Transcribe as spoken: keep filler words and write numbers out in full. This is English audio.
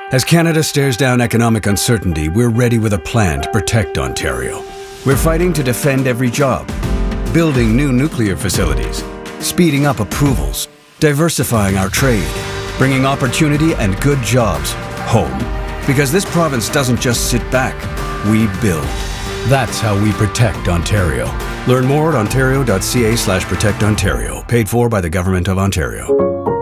As Canada stares down economic uncertainty, we're ready with a plan to protect Ontario. We're fighting to defend every job, building new nuclear facilities, speeding up approvals, diversifying our trade, bringing opportunity and good jobs home. Because this province doesn't just sit back, we build. That's how we protect Ontario. Learn more at ontario dot c a slash protect ontario, paid for by the Government of Ontario.